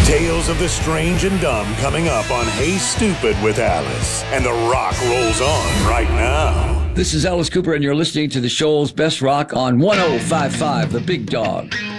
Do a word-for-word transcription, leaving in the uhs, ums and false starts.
Tales of the strange and dumb coming up on Hey Stupid with Alice. And The Rock rolls on right now. This is Alice Cooper, and you're listening to the show's Best Rock on one oh five point five, The Big Dog.